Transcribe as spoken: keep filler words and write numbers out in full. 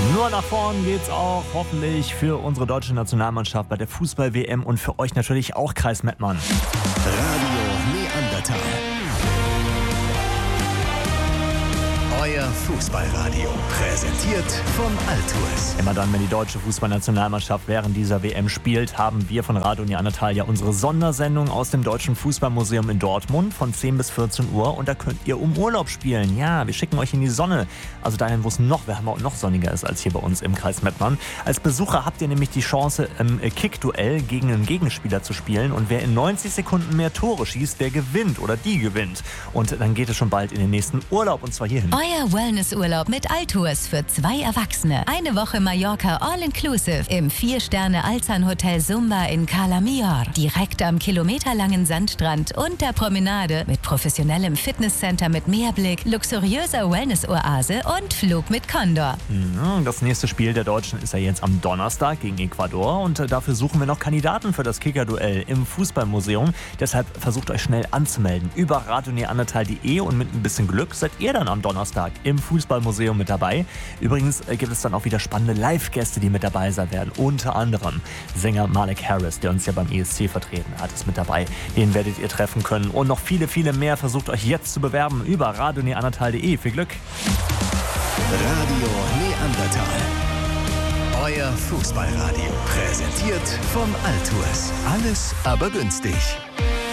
Nur nach vorn geht's auch hoffentlich für unsere deutsche Nationalmannschaft bei der Fußball-W M und für euch natürlich auch Kreis Mettmann. Radio Neandertal. Euer Fußballradio, präsentiert von Altues. Immer dann, wenn die deutsche Fußballnationalmannschaft während dieser W M spielt, haben wir von Radio Neandertal ja unsere Sondersendung aus dem Deutschen Fußballmuseum in Dortmund von zehn bis vierzehn Uhr und da könnt ihr um Urlaub spielen. Ja, wir schicken euch in die Sonne, also dahin, wo es noch wärmer und noch sonniger ist als hier bei uns im Kreis Mettmann. Als Besucher habt ihr nämlich die Chance, im Kickduell gegen einen Gegenspieler zu spielen und wer in neunzig Sekunden mehr Tore schießt, der gewinnt oder die gewinnt. Und dann geht es schon bald in den nächsten Urlaub und zwar hierhin. Euer Wellnessurlaub mit Altours für zwei Erwachsene. Eine Woche Mallorca All-Inclusive im vier-Sterne-Alzan-Hotel Sumba in Cala Millor. Direkt am kilometerlangen Sandstrand und der Promenade mit professionellem Fitnesscenter mit Meerblick, luxuriöser Wellness-Oase und Flug mit Condor. Das nächste Spiel der Deutschen ist ja jetzt am Donnerstag gegen Ecuador und dafür suchen wir noch Kandidaten für das Kicker-Duell im Fußballmuseum. Deshalb versucht euch schnell anzumelden über radio neandertal punkt de und mit ein bisschen Glück seid ihr dann am Donnerstag im Fußballmuseum mit dabei. Übrigens gibt es dann auch wieder spannende Live-Gäste, die mit dabei sein werden. Unter anderem Sänger Malik Harris, der uns ja beim E S C vertreten hat, ist mit dabei. Den werdet ihr treffen können. Und noch viele, viele mehr. Versucht euch jetzt zu bewerben über radio neandertal punkt de. Viel Glück! Radio Neandertal. Euer Fußballradio. Präsentiert von Altues. Alles aber günstig.